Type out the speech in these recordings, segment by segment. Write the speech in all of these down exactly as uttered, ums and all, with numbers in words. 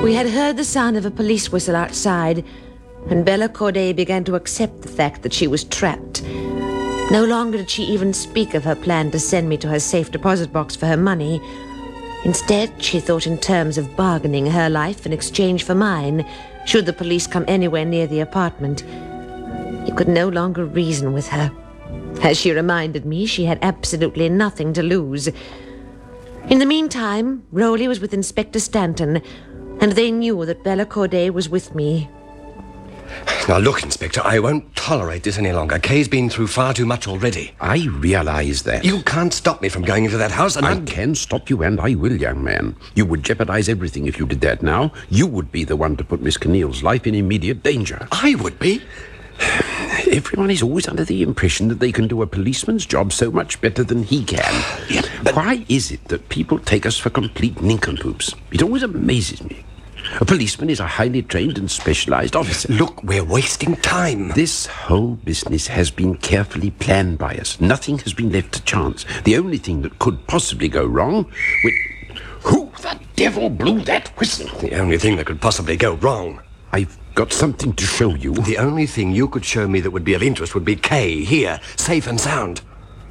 We had heard the sound of a police whistle outside, and Bella Corday began to accept the fact that she was trapped. No longer did she even speak of her plan to send me to her safe deposit box for her money. Instead, she thought in terms of bargaining her life in exchange for mine, should the police come anywhere near the apartment. You could no longer reason with her. As she reminded me, she had absolutely nothing to lose. In the meantime, Rowley was with Inspector Stanton, and they knew that Bella Corday was with me. Now look, Inspector, I won't tolerate this any longer. Kay's been through far too much already. I realize that. You can't stop me from going into that house, and I I'm... can stop you, and I will, young man. You would jeopardize everything if you did that now. You would be the one to put Miss Keneal's life in immediate danger. I would be? Everyone is always under the impression that they can do a policeman's job so much better than he can. Yeah, but... Why is it that people take us for complete nincompoops? It always amazes me. A policeman is a highly trained and specialized officer. Look, we're wasting time. This whole business has been carefully planned by us. Nothing has been left to chance. The only thing that could possibly go wrong... With... Who the devil blew that whistle? The only thing that could possibly go wrong. I've got something to show you. The only thing you could show me that would be of interest would be Kay, here, safe and sound.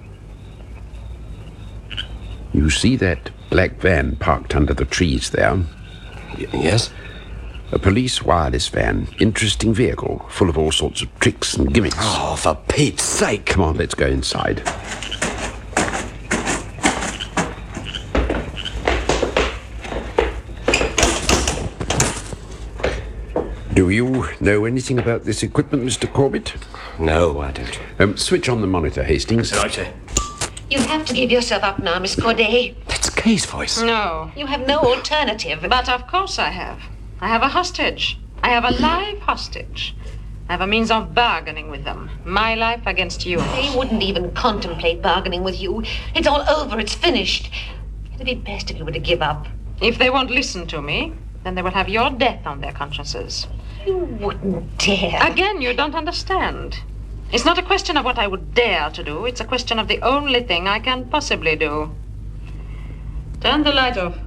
You see that black van parked under the trees there? Y- yes? A police wireless van. Interesting vehicle, full of all sorts of tricks and gimmicks. Oh, for Pete's sake. Come on, let's go inside. Do you know anything about this equipment, Mister Corbett? No, I don't. Um, switch on the monitor, Hastings. Right, sir. You have to give yourself up now, Miss Corday. That's Kay's voice. No. You have no alternative. But of course I have. I have a hostage. I have a live hostage. I have a means of bargaining with them. My life against yours. They wouldn't even contemplate bargaining with you. It's all over. It's finished. It'd be best if you were to give up. If they won't listen to me, then they will have your death on their consciences. You wouldn't dare. Again, you don't understand. It's not a question of what I would dare to do. It's a question of the only thing I can possibly do. Turn the light off.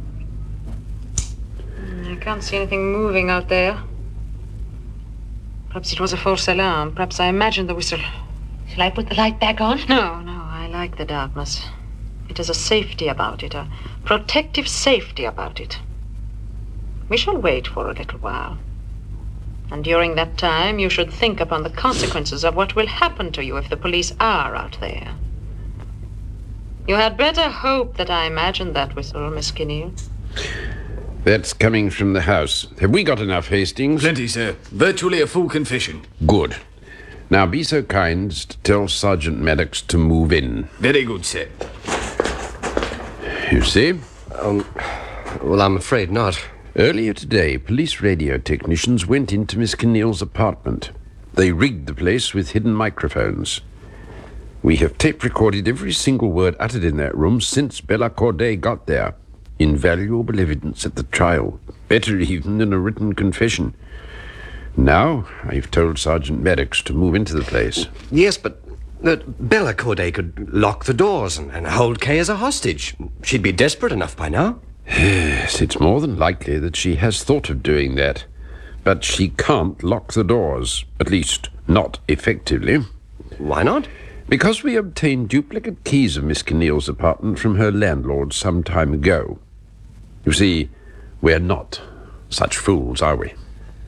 I can't see anything moving out there. Perhaps it was a false alarm. Perhaps I imagined the whistle. Shall I put the light back on? No, no, I like the darkness. It has a safety about it, a protective safety about it. We shall wait for a little while. And during that time, you should think upon the consequences of what will happen to you if the police are out there. You had better hope that I imagined that whistle, Miss Keneal. That's coming from the house. Have we got enough, Hastings? Plenty, sir. Virtually a full confession. Good. Now be so kind as to tell Sergeant Maddox to move in. Very good, sir. You see? Um, well, I'm afraid not. Earlier today, police radio technicians went into Miss Keneal's apartment. They rigged the place with hidden microphones. We have tape-recorded every single word uttered in that room since Bella Corday got there. Invaluable evidence at the trial. Better even than a written confession. Now, I've told Sergeant Maddox to move into the place. Yes, but that Bella Corday could lock the doors and, and hold Kay as a hostage. She'd be desperate enough by now. Yes, it's more than likely that she has thought of doing that. But she can't lock the doors. At least, not effectively. Why not? Because we obtained duplicate keys of Miss Keneal's apartment from her landlord some time ago. You see, we're not such fools, are we?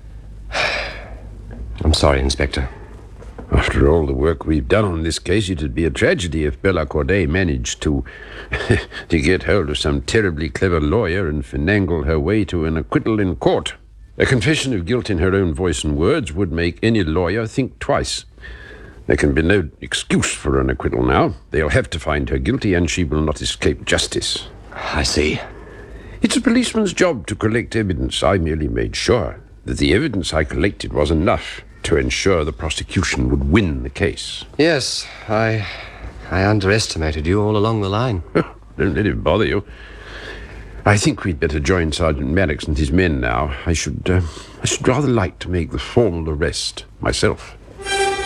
I'm sorry, Inspector. After all the work we've done on this case, it'd be a tragedy if Bella Corday managed to to get hold of some terribly clever lawyer and finagle her way to an acquittal in court. A confession of guilt in her own voice and words would make any lawyer think twice. There can be no excuse for an acquittal now. They'll have to find her guilty, and she will not escape justice. I see. It's a policeman's job to collect evidence. I merely made sure that the evidence I collected was enough to ensure the prosecution would win the case. Yes, I I underestimated you all along the line. Don't let it bother you. I think we'd better join Sergeant Maddox and his men now. I should, uh, I should rather like to make the formal arrest myself.